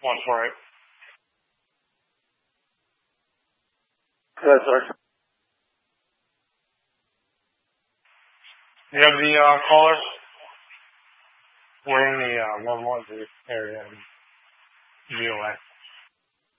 148. Yes, sir. You have the caller? We're in the 112 area in GOA.